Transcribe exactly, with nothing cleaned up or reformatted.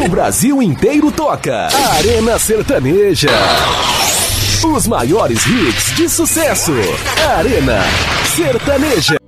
O Brasil inteiro toca. Arena Sertaneja. Os maiores hits de sucesso. Arena Sertaneja.